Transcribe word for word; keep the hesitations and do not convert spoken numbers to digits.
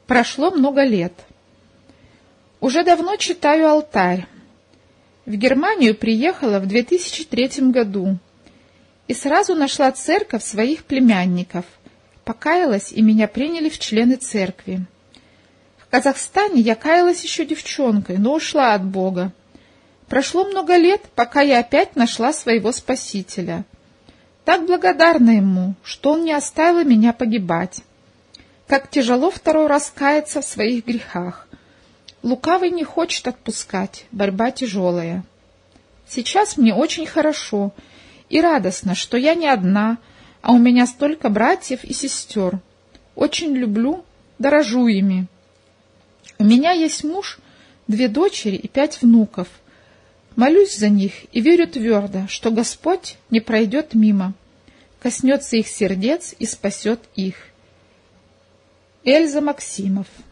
Прошло много лет. Уже давно читаю алтарь. В Германию приехала в две тысячи третьем году и сразу нашла церковь своих племянников. Покаялась, и меня приняли в члены церкви. В Казахстане я каялась еще девчонкой, но ушла от Бога. Прошло много лет, пока я опять нашла своего Спасителя. Так благодарна Ему, что Он не оставил меня погибать. Как тяжело второй раз каяться в своих грехах. Лукавый не хочет отпускать, борьба тяжелая. Сейчас мне очень хорошо и радостно, что я не одна, а у меня столько братьев и сестер. Очень люблю, дорожу ими. У меня есть муж, две дочери и пять внуков. Молюсь за них и верю твердо, что Господь не пройдет мимо, коснется их сердец и спасет их. Эльза Максимов.